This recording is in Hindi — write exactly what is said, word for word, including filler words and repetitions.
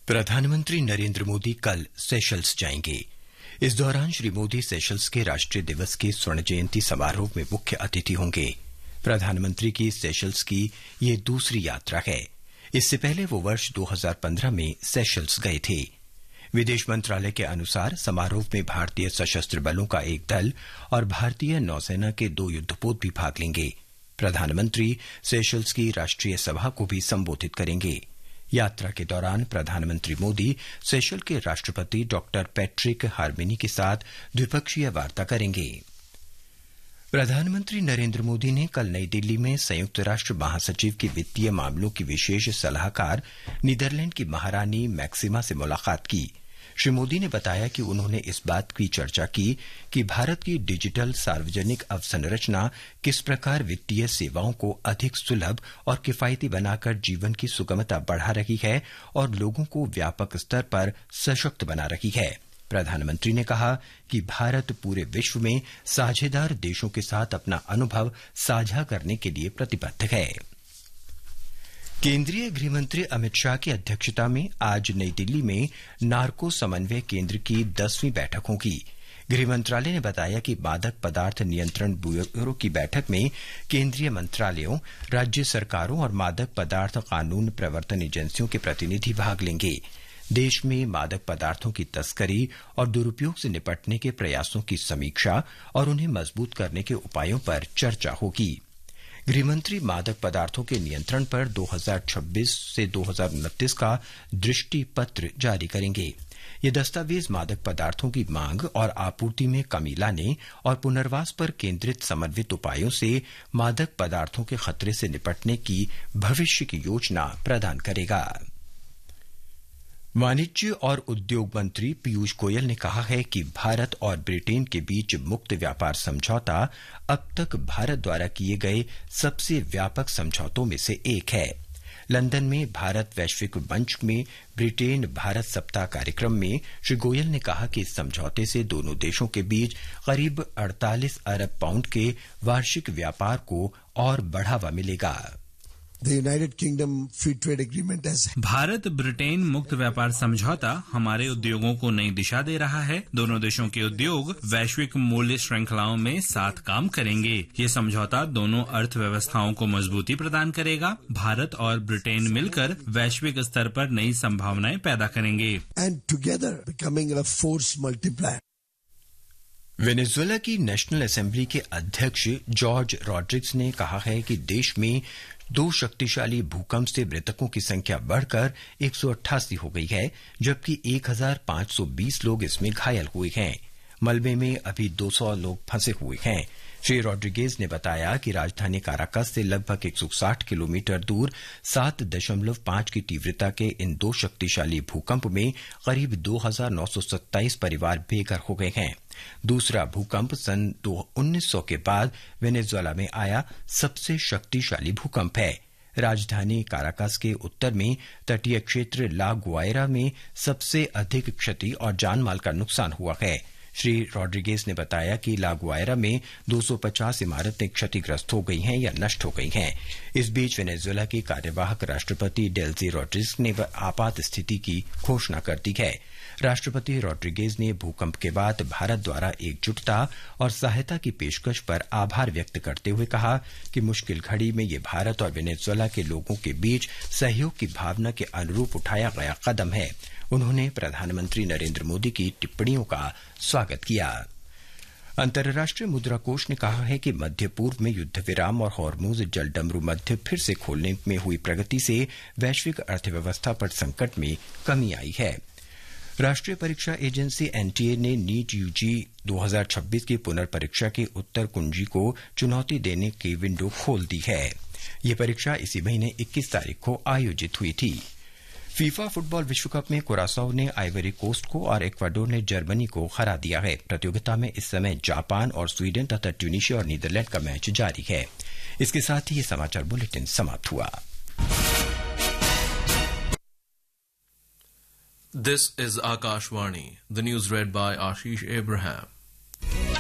प्रधानमंत्री नरेंद्र मोदी कल सेशल्स जाएंगे। इस दौरान श्री मोदी सेशल्स के राष्ट्रीय दिवस के स्वर्ण जयंती समारोह में मुख्य अतिथि होंगे। प्रधानमंत्री की सेशल्स की ये दूसरी यात्रा है। इससे पहले वो वर्ष दो हज़ार पंद्रह में सेशल्स गए थे। विदेश मंत्रालय के अनुसार समारोह में भारतीय सशस्त्र बलों का एक दल और भारतीय नौसेना के दो युद्धपोत भी भाग लेंगे। प्रधानमंत्री सेशल्स की राष्ट्रीय सभा को भी संबोधित करेंगे। यात्रा के दौरान प्रधानमंत्री मोदी सेशल के राष्ट्रपति डॉक्टर पैट्रिक हार्मेनी के साथ द्विपक्षीय वार्ता करेंगे। प्रधानमंत्री नरेंद्र मोदी ने कल नई दिल्ली में संयुक्त राष्ट्र महासचिव के वित्तीय मामलों की विशेष सलाहकार नीदरलैंड की महारानी मैक्सिमा से मुलाकात की। श्री मोदी ने बताया कि उन्होंने इस बात की चर्चा की कि भारत की डिजिटल सार्वजनिक अवसंरचना किस प्रकार वित्तीय सेवाओं को अधिक सुलभ और किफायती बनाकर जीवन की सुगमता बढ़ा रही है और लोगों को व्यापक स्तर पर सशक्त बना रही है। प्रधानमंत्री ने कहा कि भारत पूरे विश्व में साझेदार देशों के साथ अपना अनुभव साझा करने के लिए प्रतिबद्ध है। केंद्रीय गृहमंत्री अमित शाह की अध्यक्षता में आज नई दिल्ली में नार्को समन्वय केंद्र की दसवीं बैठक होगी। गृह मंत्रालय ने बताया कि मादक पदार्थ नियंत्रण ब्यूरो की बैठक में केंद्रीय मंत्रालयों, राज्य सरकारों और मादक पदार्थ कानून प्रवर्तन एजेंसियों के प्रतिनिधि भाग लेंगे। देश में मादक पदार्थों की तस्करी और दुरुपयोग से निपटने के प्रयासों की समीक्षा और उन्हें मजबूत करने के उपायों पर चर्चा होगी। गृहमंत्री मादक पदार्थों के नियंत्रण पर दो हज़ार छब्बीस से दो हज़ार उनतीस का दृष्टि पत्र जारी करेंगे। ये दस्तावेज मादक पदार्थों की मांग और आपूर्ति में कमी लाने और पुनर्वास पर केंद्रित समन्वित उपायों से मादक पदार्थों के खतरे से निपटने की भविष्य की योजना प्रदान करेगा। वाणिज्य और उद्योग मंत्री पीयूष गोयल ने कहा है कि भारत और ब्रिटेन के बीच मुक्त व्यापार समझौता अब तक भारत द्वारा किए गए सबसे व्यापक समझौतों में से एक है। लंदन में भारत वैश्विक मंच में ब्रिटेन भारत सप्ताह कार्यक्रम में श्री गोयल ने कहा कि इस समझौते से दोनों देशों के बीच करीब अड़तालीस अरब पाउंड के वार्षिक व्यापार को और बढ़ावा मिलेगा। The United Kingdom Free Trade Agreement has Bharat Britain मुक्त व्यापार समझौता हमारे उद्योगों को नई दिशा दे रहा है। दोनों देशों के उद्योग वैश्विक मूल्य श्रृंखलाओं में साथ काम करेंगे। ये समझौता दोनों अर्थव्यवस्थाओं को मजबूती प्रदान करेगा। भारत और ब्रिटेन मिलकर वैश्विक स्तर पर नई संभावनाएं पैदा करेंगे। and together becoming a force multiplier. Venezuela की नेशनल असेंबली के अध्यक्ष जॉर्ज रॉड्रिग्स ने कहा है कि देश में दो शक्तिशाली भूकंप से मृतकों की संख्या बढ़कर एक सौ अट्ठासी हो गई है, जबकि एक हज़ार पांच सौ बीस लोग इसमें घायल हुए हैं। मलबे में अभी दो सौ लोग फंसे हुए हैं। श्री रॉड्रिगेज ने बताया कि राजधानी काराकस से लगभग एक सौ साठ किलोमीटर दूर सात दशमलव पांच की तीव्रता के इन दो शक्तिशाली भूकंप में करीब दो हज़ार नौ सौ सत्ताईस परिवार बेघर हो गए हैं। दूसरा भूकंप सन उन्नीस सौ के बाद वेनेजुएला में आया सबसे शक्तिशाली भूकंप है। राजधानी काराकस के उत्तर में तटीय क्षेत्र ला गुआयरा में सबसे अधिक क्षति और जानमाल का नुकसान हुआ है। श्री रॉड्रिगेज ने बताया कि ला गुआयरा में दो सौ पचास इमारतें क्षतिग्रस्त हो गई हैं या नष्ट हो गई हैं। इस बीच वेनेजुएला के कार्यवाहक राष्ट्रपति डेल्सी रॉड्रिग्स ने आपात स्थिति की घोषणा कर दी है। राष्ट्रपति रॉड्रिगेज ने भूकंप के बाद भारत द्वारा एकजुटता और सहायता की पेशकश पर आभार व्यक्त करते हुए कहा कि मुश्किल घड़ी में ये भारत और वेनेजुएला के लोगों के बीच सहयोग की भावना के अनुरूप उठाया गया कदम है। उन्होंने प्रधानमंत्री नरेंद्र मोदी की टिप्पणियों का स्वागत किया। अंतर्राष्ट्रीय मुद्रा कोष ने कहा है कि मध्य पूर्व में युद्ध विराम और हॉर्मुज जलडमरू मध्य फिर से खोलने में हुई प्रगति से वैश्विक अर्थव्यवस्था पर संकट में कमी आई है। राष्ट्रीय परीक्षा एजेंसी एनटीए ने नीट यूजी दो हज़ार छब्बीस की पुनर्परीक्षा की उत्तर कुंजी को चुनौती देने की विंडो खोल दी है। ये परीक्षा इसी महीने इक्कीस तारीख को आयोजित हुई थी। फीफा फुटबॉल विश्व कप में कुरासाओ ने आइवरी कोस्ट को और इक्वाडोर ने जर्मनी को हरा दिया है। प्रतियोगिता में इस समय जापान और स्वीडन तथा ट्यूनीशिया और नीदरलैंड का मैच जारी है। इसके साथ ही ये समाचार बुलेटिन समाप्त हुआ। This is Akashvani. The news read by Ashish Abraham.